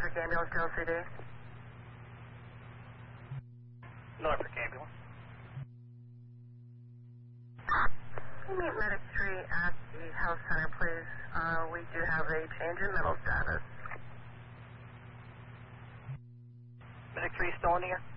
Norfolk Ambulance to LCD. Norfolk Ambulance. Can you meet Medic 3 at the health center, please? We do have a change in mental status. Medic 3 still in here?